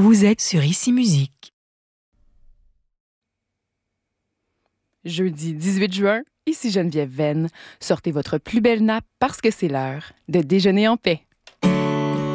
Vous êtes sur Ici Musique. Jeudi 18 juin, ici Geneviève Venn. Sortez votre plus belle nappe parce que c'est l'heure de déjeuner en paix.